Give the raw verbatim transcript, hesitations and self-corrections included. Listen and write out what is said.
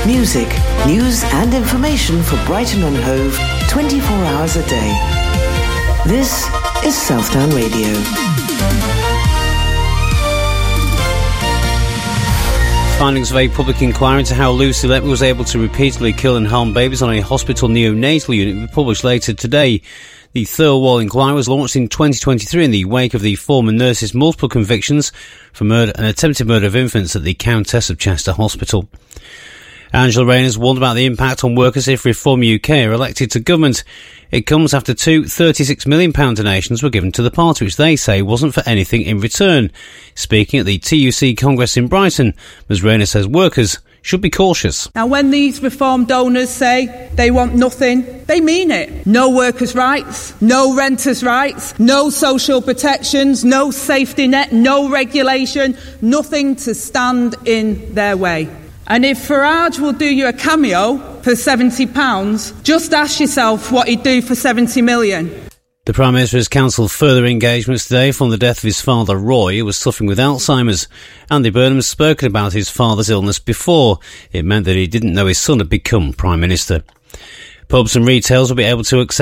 Music, news and information for Brighton and Hove twenty-four hours a day. This is Southdown Radio. Findings of a public inquiry into how Lucy Letby was able to repeatedly kill and harm babies on a hospital neonatal unit will be published later today. The Thirlwall inquiry was launched in twenty twenty-three in the wake of the former nurse's multiple convictions for murder and attempted murder of infants at the Countess of Chester Hospital. Angela Rayner has warned about the impact on workers if Reform U K are elected to government. It comes after two thirty-six million pounds donations were given to the party, which they say wasn't for anything in return. Speaking at the T U C Congress in Brighton, Miz Rayner says workers should be cautious. Now, when these Reform donors say they want nothing, they mean it. No workers' rights, no renters' rights, no social protections, no safety net, no regulation, nothing to stand in their way. And if Farage will do you a cameo for seventy pounds, just ask yourself what he'd do for seventy million. The Prime Minister has cancelled further engagements today following the death of his father, Roy, who was suffering with Alzheimer's. Andy Burnham has spoken about his father's illness before. It meant that he didn't know his son had become Prime Minister. Pubs and retailers will be able to accept